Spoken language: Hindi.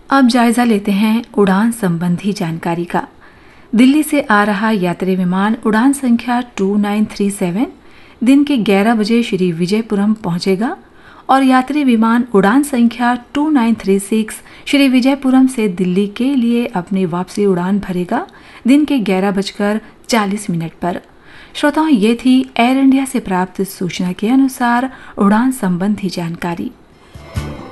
अब जायजा लेते हैं उड़ान संबंधी जानकारी का। दिल्ली से आ रहा यात्री विमान उड़ान संख्या 2937 दिन के 11 बजे श्री विजयपुरम पहुंचेगा और यात्री विमान उड़ान संख्या 2936 श्री विजयपुरम से दिल्ली के लिए अपनी वापसी उड़ान भरेगा दिन के 11:40 पर। श्रोताओं, ये थी एयर इंडिया से प्राप्त सूचना के अनुसार उड़ान संबंधी जानकारी।